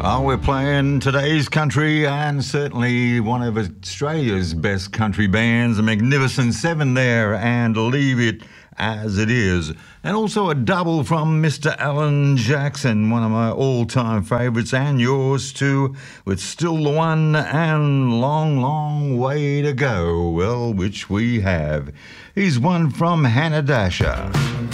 Oh, we're playing today's country and certainly one of Australia's best country bands, the Magnificent Seven there, and Leave It As It Is. And also a double from Mr. Alan Jackson, one of my all-time favourites, and yours too, with Still the One and Long, Long Way to Go, well, which we have. Here's one from Hannah Dasher.